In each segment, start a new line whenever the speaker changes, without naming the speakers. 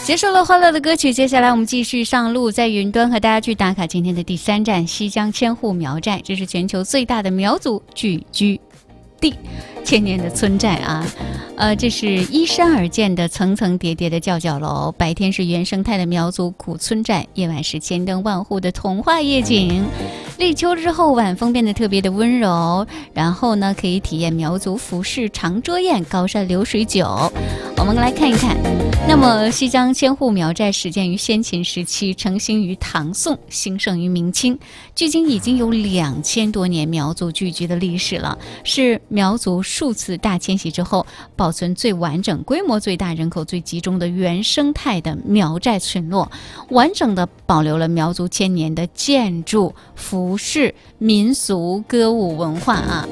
结束了欢乐的歌曲，接下来我们继续上路，在云端和大家去打卡今天的第3站西江千户苗寨，这是全球最大的苗族聚居地，千年的村寨啊。这是依山而建的层层叠叠的吊脚楼，白天是原生态的苗族古村寨，夜晚是千灯万户的童话夜景。立秋之后，晚风变得特别的温柔，然后呢，可以体验苗族服饰、长桌宴、高山流水酒。我们来看一看，那么西江千户苗寨始建于先秦时期，成型于唐宋，兴盛于明清，距今已经有2000多年苗族聚居的历史了，是苗族数次大迁徙之后保存最完整、规模最大、人口最集中的原生态的苗寨村落，完整的保留了苗族千年的建筑、服饰、民俗、歌舞文化啊。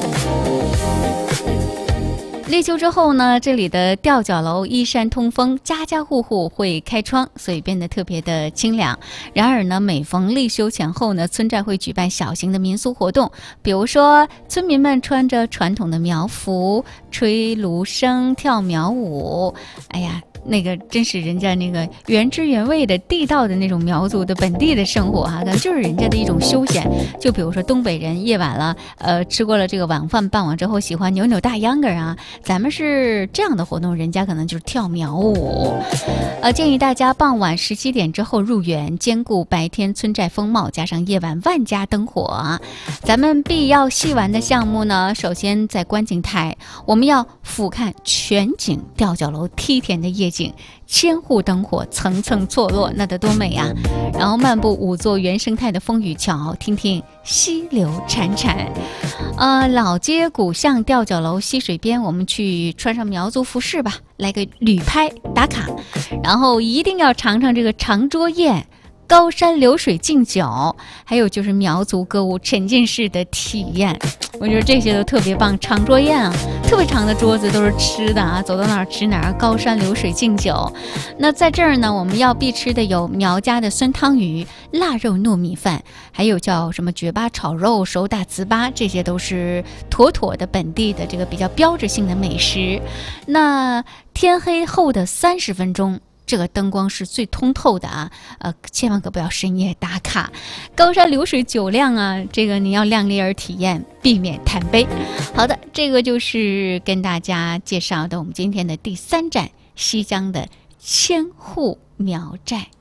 立秋之后呢，这里的吊脚楼依山通风，家家户户会开窗，所以变得特别的清凉。然而呢，每逢立秋前后呢，村寨会举办小型的民俗活动，比如说村民们穿着传统的苗服，吹芦笙，跳苗舞。哎呀，那个真是人家那个原汁原味的地道的那种苗族的本地的生活可能就是人家的一种休闲。就比如说东北人夜晚了，吃过了这个晚饭，傍晚之后喜欢扭扭大秧歌啊，咱们是这样的活动，人家可能就是跳苗舞。建议大家傍晚17点之后入园，兼顾白天村寨风貌，加上夜晚万家灯火。咱们必要细玩的项目呢，首先在观景台，我们要俯瞰全景吊脚楼梯田的夜景，千户灯火层层错落，那得多美啊！然后漫步5座原生态的风雨桥，听听溪流潺潺。老街古巷吊脚楼溪水边，我们去穿上苗族服饰吧，来个旅拍打卡，然后一定要尝尝这个长桌宴、高山流水敬酒，还有就是苗族歌舞沉浸式的体验。我觉得这些都特别棒。长桌宴啊，特别长的桌子都是吃的啊，走到哪儿吃哪儿，高山流水敬酒。那在这儿呢，我们要必吃的有苗家的酸汤鱼、腊肉糯米饭，还有叫什么绝巴炒肉、手打糍粑，这些都是妥妥的本地的这个比较标志性的美食。那天黑后的30分钟，这个灯光是最通透的啊，千万可不要深夜打卡。高山流水酒量啊，这个你要量力而体验，避免贪杯。好的，这个就是跟大家介绍的我们今天的第3站西江的千户苗寨。